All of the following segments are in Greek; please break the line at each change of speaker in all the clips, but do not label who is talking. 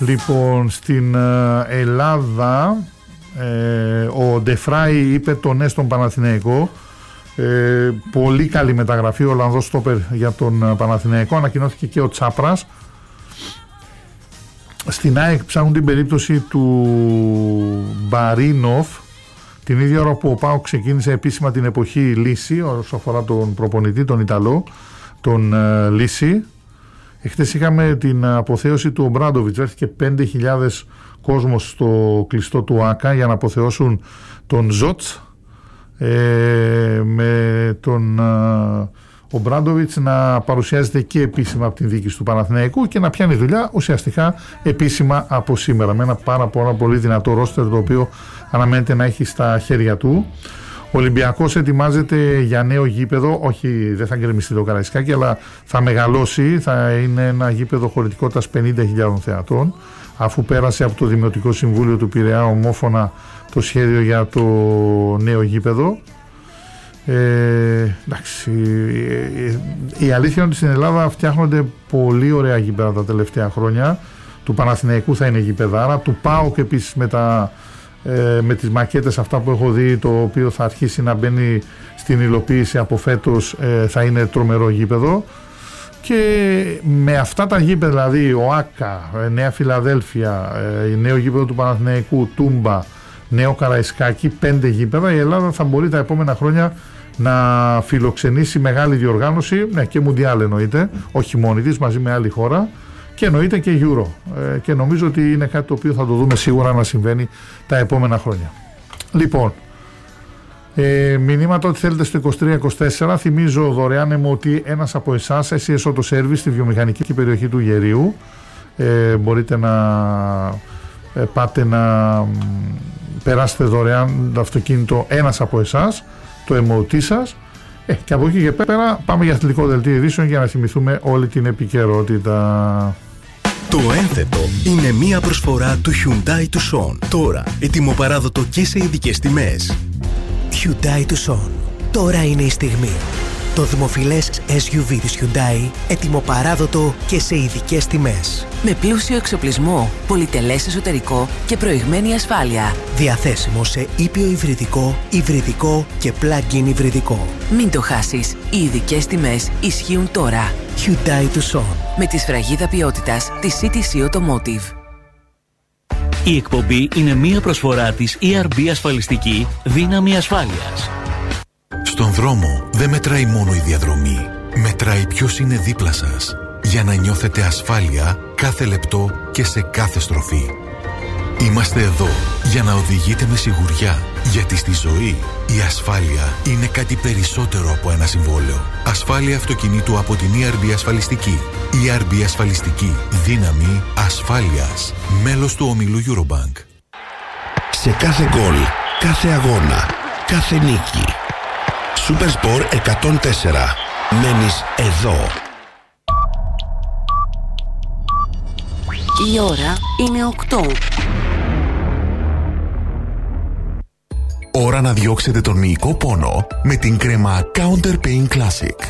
Λοιπόν, στην Ελλάδα ο Ντεφράι είπε το ναι στον Παναθηναϊκό. Πολύ καλή μεταγραφή, ο Ολλανδός στόπερ για τον Παναθηναϊκό. Ανακοινώθηκε και ο Τσάπρας. Στην ΑΕΚ ψάχνουν την περίπτωση του Μπαρίνοφ, την ίδια ώρα που ο ΠΑΟΚ ξεκίνησε επίσημα την εποχή Λύση όσο αφορά τον προπονητή, τον Ιταλό, τον Λύση. Εχθές είχαμε την αποθέωση του Ομπράντοβιτς. Έρχεται 5.000 κόσμος στο κλειστό του ΆΚΑ για να αποθεώσουν τον Ζότς, με τον Ομπράντοβιτς να παρουσιάζεται και επίσημα από την διοίκηση του Παναθηναϊκού και να πιάνει δουλειά ουσιαστικά επίσημα από σήμερα, με ένα πάρα πολύ δυνατό ρόστερ το οποίο αναμένεται να έχει στα χέρια του. Ο Ολυμπιακός ετοιμάζεται για νέο γήπεδο, όχι, δεν θα γκρεμιστεί το Καραϊσκάκι, αλλά θα μεγαλώσει, θα είναι ένα γήπεδο χωρητικότητας 50.000 θεατών, αφού πέρασε από το Δημοτικό Συμβούλιο του Πειραιά ομόφωνα το σχέδιο για το νέο γήπεδο. Εντάξει, η αλήθεια είναι ότι στην Ελλάδα φτιάχνονται πολύ ωραία γήπεδα τα τελευταία χρόνια. Του Παναθηναϊκού θα είναι γήπεδάρα, του ΠΑΟΚ επίσης με τις μακέτες αυτά που έχω δει, το οποίο θα αρχίσει να μπαίνει στην υλοποίηση από φέτος, θα είναι τρομερό γήπεδο. Και με αυτά τα γήπεδα, δηλαδή ο ΆΚΑ, Νέα Φιλαδέλφια, νέο γήπεδο του Παναθηναϊκού, Τούμπα, νέο Καραϊσκάκι, 5 γήπεδα, η Ελλάδα θα μπορεί τα επόμενα χρόνια να φιλοξενήσει μεγάλη διοργάνωση, ναι, και Μουντιάλ εννοείται, όχι μόνη της, μαζί με άλλη χώρα, και εννοείται και Euro, και νομίζω ότι είναι κάτι το οποίο θα το δούμε σίγουρα να συμβαίνει τα επόμενα χρόνια. Λοιπόν, μηνύματα ότι θέλετε στο 2324. Θυμίζω δωρεάν ότι ένας από εσάς, SES Auto Service στη βιομηχανική περιοχή του Γερίου, μπορείτε να πάτε να περάσετε δωρεάν το αυτοκίνητο, ένας από εσάς, το MOT σας, και από εκεί και πέρα πάμε για αθλητικό δελτίο ειδήσεων για να θυμηθούμε όλη την επικαιρότητα.
Το ένθετο είναι μία προσφορά του Hyundai Tucson. Τώρα ετοιμοπαράδοτο και σε ειδικές τιμές.
Hyundai Tucson. Τώρα είναι η στιγμή. Το δημοφιλές SUV της Hyundai, έτοιμο-παράδοτο και σε ειδικές τιμές.
Με πλούσιο εξοπλισμό, πολυτελές εσωτερικό και προηγμένη ασφάλεια.
Διαθέσιμο σε ήπιο υβριδικό, υβριδικό και plug-in υβριδικό.
Μην το χάσεις, οι ειδικές τιμές ισχύουν τώρα.
Hyundai Tucson.
Με τη σφραγίδα ποιότητας της CTC Automotive.
Η εκπομπή είναι μία προσφορά της ERB Ασφαλιστική Δύναμη Ασφάλειας.
Στον δρόμο δεν μετράει μόνο η διαδρομή. Μετράει ποιος είναι δίπλα σας, για να νιώθετε ασφάλεια κάθε λεπτό και σε κάθε στροφή. Είμαστε εδώ για να οδηγείτε με σιγουριά, γιατί στη ζωή η ασφάλεια είναι κάτι περισσότερο από ένα συμβόλαιο. Ασφάλεια αυτοκινήτου από την ERB Ασφαλιστική. ERB Ασφαλιστική. Δύναμη ασφάλειας. Μέλος του ομίλου Eurobank.
Σε κάθε γκολ, κάθε αγώνα, κάθε νίκη. Supersport 104. Μένεις εδώ.
Η ώρα είναι 8.
Ώρα να διώξετε τον μυϊκό πόνο με την κρέμα Counter Pain Classic.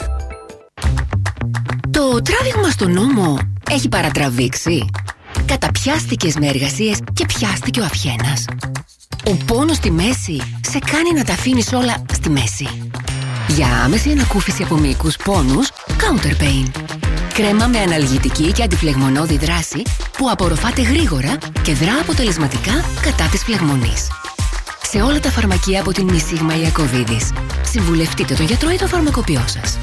Το τράβηγμα στον ώμο έχει παρατραβήξει. Καταπιάστηκες με εργασίες και πιάστηκε ο αυχένας. Ο πόνος στη μέση σε κάνει να τα αφήνεις όλα στη μέση. Για άμεση ανακούφιση από μυϊκούς πόνους, Counter Pain. Κρέμα με αναλγητική και αντιφλεγμονώδη δράση που απορροφάται γρήγορα και δρά αποτελεσματικά κατά της φλεγμονής. Σε όλα τα φαρμακεία από την Μισίγμα Ιακωβίδης. Συμβουλευτείτε τον γιατρό ή το φαρμακοποιό σας.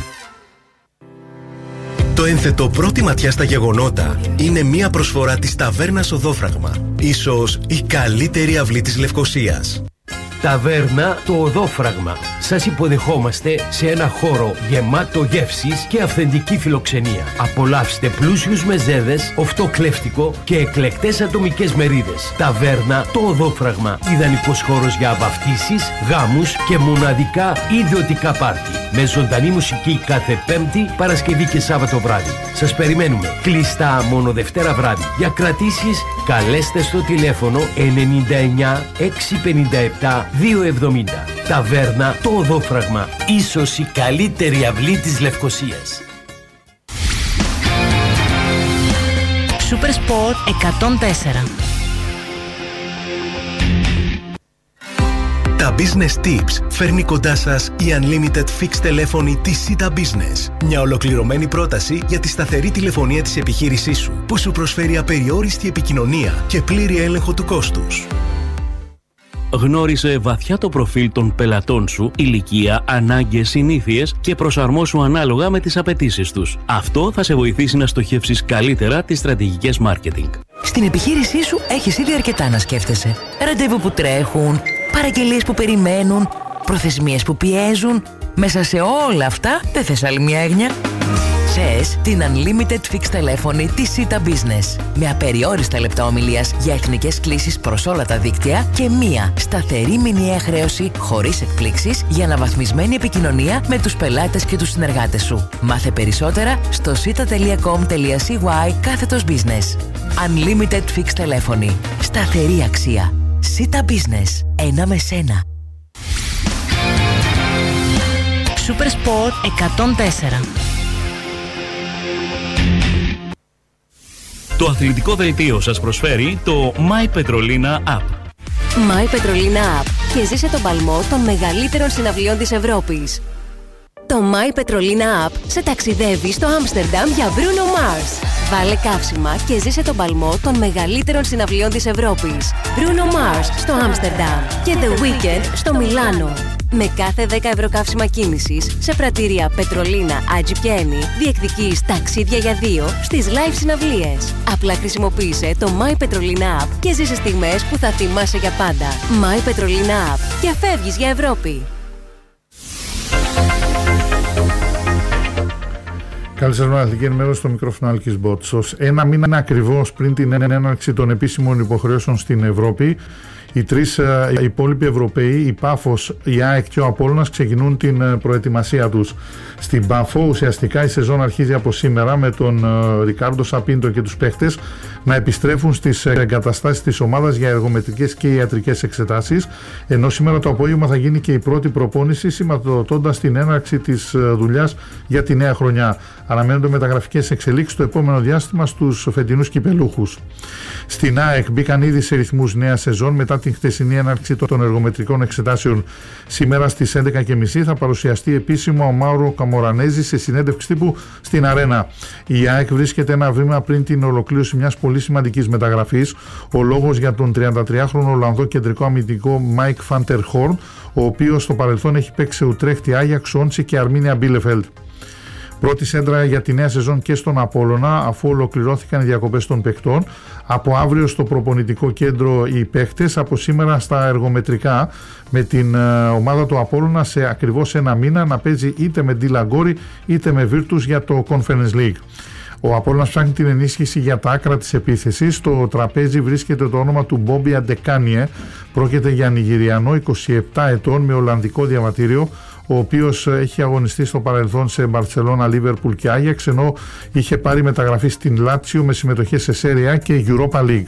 Το ένθετο πρώτη ματιά στα γεγονότα είναι μία προσφορά της Ταβέρνας Οδόφραγμα. Ίσως η καλύτερη αυλή της Λευκωσίας.
Ταβέρνα το Οδόφραγμα. Σας υποδεχόμαστε σε ένα χώρο γεμάτο γεύσεις και αυθεντική φιλοξενία. Απολαύστε πλούσιους μεζέδες, οφτοκλέφτικο και εκλεκτές ατομικές μερίδες. Ταβέρνα το Οδόφραγμα. Ιδανικός χώρος για βαφτίσεις, γάμους και μοναδικά ιδιωτικά πάρτι. Με ζωντανή μουσική κάθε Πέμπτη, Παρασκευή και Σάββατο βράδυ. Σας περιμένουμε. Κλειστά μόνο Δευτέρα βράδυ. Για κρατήσεις καλέστε στο τηλέφωνο 99 657 270. Ταβέρνα το Οδόφραγμα. Ίσως η καλύτερη αυλή της Λευκωσίας.
Supersport 104.
Τα Business Tips φέρνει κοντά σας η Unlimited Fixed τηλέφωνη της Sita Business. Μια ολοκληρωμένη πρόταση για τη σταθερή τηλεφωνία της επιχείρησής σου, που σου προσφέρει απεριόριστη επικοινωνία και πλήρη έλεγχο του κόστους.
Γνώρισε βαθιά το προφίλ των πελατών σου, ηλικία, ανάγκες, συνήθειες και προσαρμόσου ανάλογα με τις απαιτήσεις τους. Αυτό θα σε βοηθήσει να στοχεύσεις καλύτερα τις στρατηγικές marketing.
Στην επιχείρησή σου έχεις ήδη αρκετά να σκέφτεσαι. Ραντεβού που τρέχουν, παραγγελίες που περιμένουν, προθεσμίες που πιέζουν. Μέσα σε όλα αυτά δεν θες άλλη μια έγνοια? Θες την Unlimited Fixed τηλέφωνη της Sita Business. Με απεριόριστα λεπτά ομιλίας για εθνικές κλήσεις προς όλα τα δίκτυα και μία σταθερή μηνιαία χρέωση χωρίς εκπλήξεις για αναβαθμισμένη επικοινωνία με τους πελάτες και τους συνεργάτες σου. Μάθε περισσότερα στο sita.com.cy/business. Unlimited Fixed τηλέφωνη. Σταθερή αξία. Sita Business. Ένα με σένα.
Supersport 104.
Το αθλητικό δελτίο σας προσφέρει το My Petrolina App.
My Petrolina App και ζήσε τον παλμό των μεγαλύτερων συναυλιών της Ευρώπης. Το My Petrolina App σε ταξιδεύει στο Άμστερνταμ για Bruno Mars. Βάλε καύσιμα και ζήσε τον παλμό των μεγαλύτερων συναυλιών της Ευρώπης. Bruno Mars στο Άμστερνταμ και The Weeknd στο Μιλάνο. Με κάθε 10 ευρώ καύσιμα κίνησης σε πρατήρια Πετρολίνα, Ατζιπιένι, διεκδικείς ταξίδια για 2 στις live συναυλίες. Απλά χρησιμοποίησε το My Petrolina App και ζήσε στιγμές που θα θυμάσαι για πάντα. My Petrolina App και φεύγεις για Ευρώπη.
Καλή σας μέρα, αθλητική ενημέρωση στο μικρόφωνο Άλκης Μπότσος. Ένα μήνα ακριβώς πριν την έναρξη των επίσημων υποχρεώσεων στην Ευρώπη, οι τρεις υπόλοιποι Ευρωπαίοι, η Πάφος, η ΑΕΚ και ο Απόλλωνας, ξεκινούν την προετοιμασία τους. Στην Πάφο ουσιαστικά η σεζόν αρχίζει από σήμερα, με τον Ρικάρντο Σαπίντο και τους παίχτες να επιστρέφουν στις εγκαταστάσεις της ομάδας για εργομετρικές και ιατρικές εξετάσεις, ενώ σήμερα το απόγευμα θα γίνει και η πρώτη προπόνηση, σηματοδοτώντας την έναρξη της δουλειάς για τη νέα χρονιά. Αναμένονται μεταγραφικές εξελίξεις το επόμενο διάστημα στους φετινούς κυπελούχους. Στην ΑΕΚ μπήκαν ήδη σε ρυθμούς νέα σεζόν μετά την χτεσινή έναρξη των εργομετρικών εξετάσεων. Σήμερα στις 11.30 θα παρουσιαστεί επίσημα ο Μάουρο Καμορανέζη σε συνέντευξη τύπου στην Αρένα. Η ΑΕΚ βρίσκεται ένα βήμα πριν την ολοκλήρωση μιας πολύ σημαντικής μεταγραφής. Ο λόγος για τον 33χρονο Ολλανδό κεντρικό αμυντικό Μάικ Φαντερχόρν, ο οποίος στο παρελθόν έχει παίξει σε Ουτρέχτη, Άγιαξ, Όντσι και Αρμίνια Μπίλεφελντ. Πρώτη σέντρα για τη νέα σεζόν και στον Απόλλωνα, αφού ολοκληρώθηκαν οι διακοπές των παιχτών. Από αύριο στο προπονητικό κέντρο οι παίχτες, από σήμερα στα εργομετρικά, με την ομάδα του Απόλλωνα σε ακριβώς ένα μήνα να παίζει είτε με Ντιλαγκόρι είτε με Virtus για το Conference League. Ο Απόλλωνας ψάχνει την ενίσχυση για τα άκρα της επίθεσης. Στο τραπέζι βρίσκεται το όνομα του Μπόμπι Αντεκάνιε. Πρόκειται για Νιγηριανό 27 ετών με Ολλανδικό διαβατήριο, ο οποίος έχει αγωνιστεί στο παρελθόν σε Μπαρτσελώνα, Λίβερπουλ και Άγιαξ, ενώ είχε πάρει μεταγραφή στην Λάτσιο με συμμετοχές σε Σέρια και Europa League.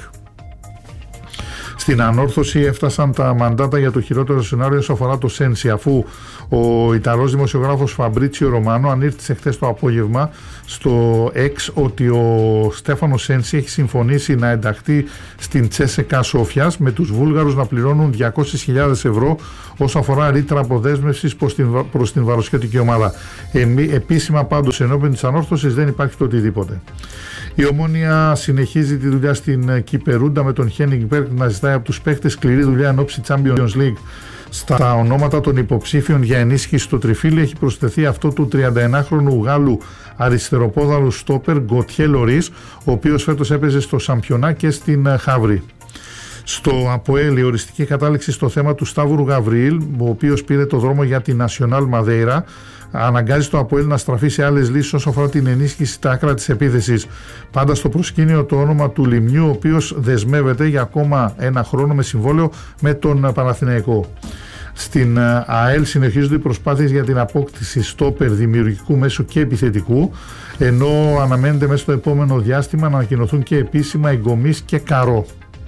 Στην ανόρθωση έφτασαν τα μαντάτα για το χειρότερο σενάριο όσο αφορά το Σένσι, αφού ο Ιταλός δημοσιογράφος Φαμπρίτσιο Ρωμάνο ανήρτησε χθες το απόγευμα στο X ότι ο Στέφανο Σένσι έχει συμφωνήσει να ενταχθεί στην Τσέσεκα Σόφιας, με τους Βούλγαρους να πληρώνουν 200.000 ευρώ όσο αφορά ρήτρα αποδέσμευσης προς την βαροσιώτικη ομάδα. Επίσημα πάντως ενώπιον της ανόρθωσης δεν υπάρχει το οτιδήποτε. Η Ομόνοια συνεχίζει τη δουλειά στην Κυπερούντα, με τον Χένιγκ Μπέργκ να ζητάει από τους παίκτες σκληρή δουλειά εν ώψη Champions League. Στα ονόματα των υποψήφιων για ενίσχυση στο τριφύλι έχει προσθεθεί αυτό του 31χρονου Γάλλου αριστεροπόδαρου στόπερ Γκοτιέ Λωρίς, ο οποίος φέτος έπαιζε στο Σαμπιονά και στην Χαύρη. Στο ΑΠΟΕΛ η οριστική κατάληξη στο θέμα του Σταύρου Γαβριήλ, ο οποίος πήρε το δρόμο για τη Nacional Madeira, αναγκάζει το ΑΠΟΕΛ να στραφεί σε άλλες λύσεις όσο αφορά την ενίσχυση στα άκρα της επίθεσης. Πάντα στο προσκήνιο το όνομα του Λιμνιού, ο οποίος δεσμεύεται για ακόμα ένα χρόνο με συμβόλαιο με τον Παναθηναϊκό. Στην ΑΕΛ συνεχίζονται οι προσπάθειες για την απόκτηση στόπερ δημιουργικού μέσου και επιθετικού, ενώ αναμένεται μέσα στο επόμενο διάστημα να ανακοινωθούν και επίσημα η Γκομής και Καρό.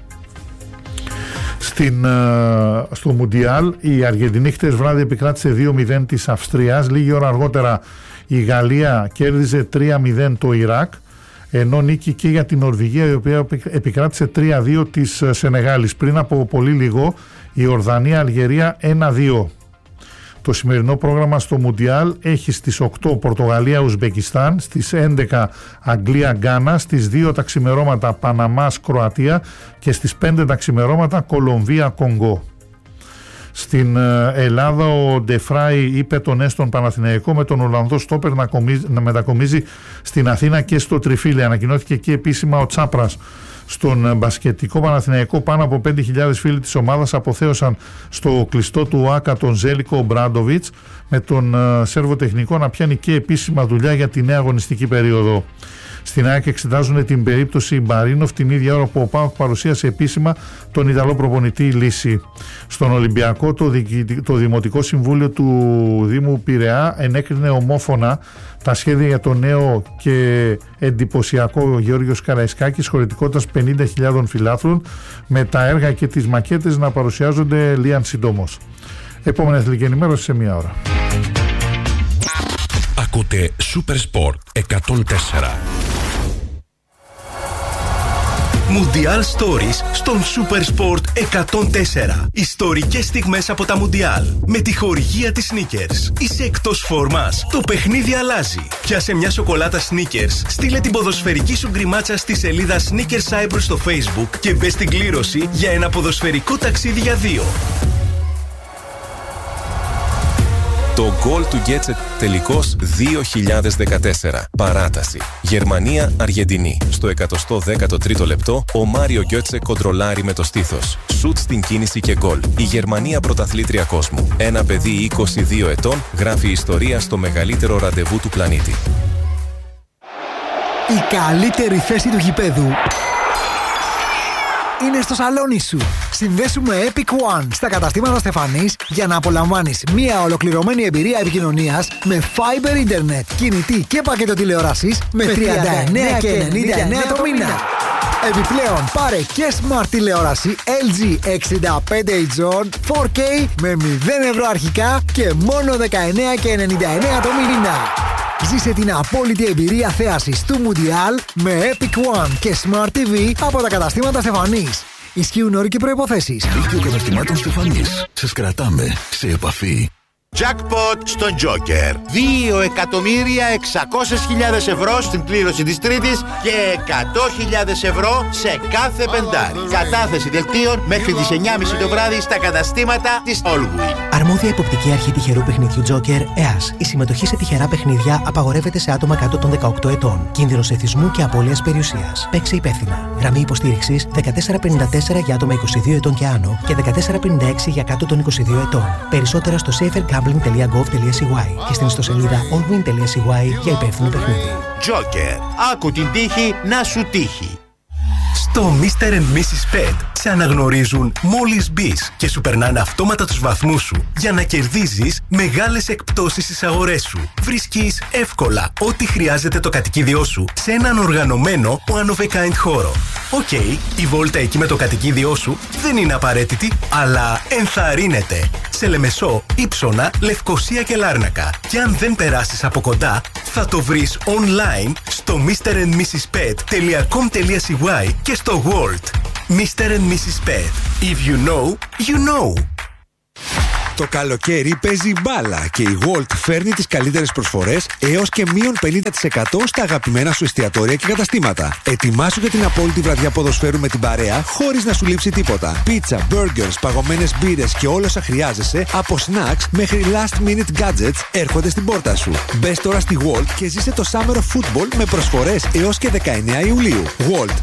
Στο Μουντιάλ η Αργεντινή χτες βράδυ επικράτησε 2-0 της Αυστρίας. Λίγη ώρα αργότερα η Γαλλία κέρδιζε 3-0 το Ιράκ, ενώ νίκη και για την Νορβηγία, η οποία επικράτησε 3-2 της Σενεγάλης. Πριν από πολύ λίγο η Ορδανία-Αλγερία 1-2. Το σημερινό πρόγραμμα στο Μουντιάλ έχει στις 8 Πορτογαλία-Ουσμπεκιστάν, στις 11 Αγγλία-Γκάνα, στις 2 τα ξημερώματα Παναμάς-Κροατία και στις 5 τα ξημερώματα Κολομβία-Κονγκό. Στην Ελλάδα ο Ντεφράι είπε τον Έστον Παναθηναϊκό με τον Ολλανδό στόπερ να μετακομίζει στην Αθήνα και στο Τριφύλι. Ανακοινώθηκε και επίσημα ο Τσάπρας. Στον μπασκετικό Παναθηναϊκό πάνω από 5.000 φίλοι της ομάδας αποθέωσαν στο κλειστό του ΟΑΚΑ τον Ζέλικο Μπράντοβιτς, με τον Σέρβο τεχνικό να πιάνει και επίσημα δουλειά για τη νέα αγωνιστική περίοδο. Στην ΑΕΚ εξετάζουν την περίπτωση Μπαρίνοφ την ίδια ώρα που ο ΠΑΟΚ παρουσίασε επίσημα τον Ιταλό προπονητή Λύση. Στον Ολυμπιακό το Δημοτικό Συμβούλιο του Δήμου Πειραιά ενέκρινε ομόφωνα τα σχέδια για το νέο και εντυπωσιακό Γεώργιος Καραϊσκάκης χωρητικότητας 50.000 φιλάθλων, με τα έργα και τις μακέτες να παρουσιάζονται λίαν συντόμως. Επόμενη αθλητική ενημέρωση σε μία ώρα.
Ακούτε Super Sport 104.
Mundial Stories στον Super Sport 104. Ιστορικές στιγμές από τα Mundial. Με τη χορηγία της Snickers. Είσαι εκτός φόρμας? Το παιχνίδι αλλάζει. Πιάσε μια σοκολάτα Snickers, στείλε την ποδοσφαιρική σου γκριμάτσα στη σελίδα Snickers Cyprus στο Facebook και μπες στην κλήρωση για ένα ποδοσφαιρικό ταξίδι για 2.
Το γκολ του Γκέτσε τελικός 2014. Παράταση. Γερμανία-Αργεντινή. Στο 113ο λεπτό, ο Μάριο Γκέτσε κοντρολάρει με το στήθος. Σουτ στην κίνηση και γκολ. Η Γερμανία πρωταθλήτρια κόσμου. Ένα παιδί 22 ετών γράφει ιστορία στο μεγαλύτερο ραντεβού του πλανήτη.
Η καλύτερη θέση του γηπέδου είναι στο σαλόνι σου. Συνδέσου με Epic One στα καταστήματα Στεφανής για να απολαμβάνεις μια ολοκληρωμένη εμπειρία επικοινωνίας με Fiber Internet, κινητή και πακέτο τηλεόρασης με 39,99 το μήνα. Επιπλέον πάρε και smart τηλεόραση LG 65 inch 4K με 0 ευρώ αρχικά και μόνο 19,99 το μήνα. Ζήσε την απόλυτη εμπειρία θέασης του Mundial με Epic One και Smart TV από τα καταστήματα Στεφανής. Ισχύουν όροι και προϋποθέσεις.
Δίκτυο καταστημάτων Στεφανής. Σας κρατάμε σε επαφή.
Jackpot στον Joker. 2.600.000 ευρώ στην κλήρωση της Τρίτης και 100.000 ευρώ σε κάθε πεντάρι. Κατάθεση δελτίων μέχρι τις 9.30 το βράδυ στα καταστήματα της Allwyn.
Αρμόδια υποπτική αρχή τυχερού παιχνιδιού Joker, ΕΑΣ. Η συμμετοχή σε τυχερά παιχνίδια απαγορεύεται σε άτομα κάτω των 18 ετών. Κίνδυνος εθισμού και απώλειας περιουσίας. Παίξε υπεύθυνα. Γραμμή υποστήριξης 1454 για άτομα 22 ετών και άνω και 1456 για κάτω των 22 ετών. Περισσότερα στο safergambling.gov.cy και στην ιστοσελίδα allwyn.cy για υπεύθυνο παιχνίδι.
Joker. Άκου την τύχη να σου τύχει.
Στο Mr. and Mrs. Pet σε αναγνωρίζουν μόλις μπεις και σου περνάνε αυτόματα τους βαθμούς σου για να κερδίζεις μεγάλες εκπτώσεις στις αγορές σου. Βρίσκεις εύκολα ό,τι χρειάζεται το κατοικίδιό σου σε έναν οργανωμένο one of a kind χώρο. Οκ, η βόλτα εκεί με το κατοικίδιό σου δεν είναι απαραίτητη, αλλά ενθαρρύνεται. Σε Λεμεσό, Ύψωνα, Λευκοσία και Λάρνακα. Και αν δεν περάσεις από κοντά, θα το βρεις online στο mrandmrspet.com.cy και στο World. Mr. and Mrs. Pet. If you know, you know.
Το καλοκαίρι παίζει μπάλα και η Walt φέρνει τις καλύτερες προσφορές έως και μείον 50% στα αγαπημένα σου εστιατόρια και καταστήματα. Ετοιμάσου για την απόλυτη βραδιά ποδοσφαίρου με την παρέα χωρίς να σου λείψει τίποτα. Πίτσα, burgers, παγωμένες μπύρες και όλα όσα χρειάζεσαι, από snacks μέχρι last minute gadgets έρχονται στην πόρτα σου. Μπες τώρα στη Walt και ζήσε το Summer of Football με προσφορές έως και 19 Ιουλίου. Walt,